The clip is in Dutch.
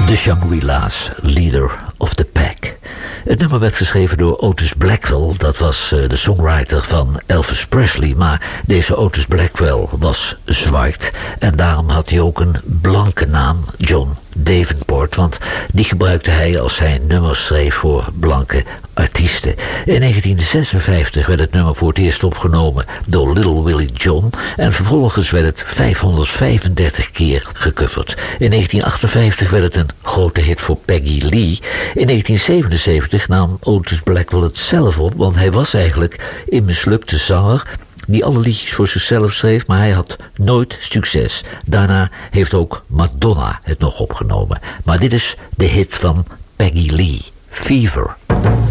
De Shangri-La's, Leader of the Pack. Het nummer werd geschreven door Otis Blackwell. Dat was de songwriter van Elvis Presley. Maar deze Otis Blackwell was zwart. En daarom had hij ook een blanke naam, John Davenport. Want die gebruikte hij als hij nummers schreef voor blanke artiesten. In 1956 werd het nummer voor het eerst opgenomen door Little Willie John. En vervolgens werd het 535 keer gecoverd. In 1958 werd het een grote hit voor Peggy Lee. In 1977 nam Otis Blackwell het zelf op, want hij was eigenlijk een mislukte zanger die alle liedjes voor zichzelf schreef, maar hij had nooit succes. Daarna heeft ook Madonna het nog opgenomen. Maar dit is de hit van Peggy Lee, Fever.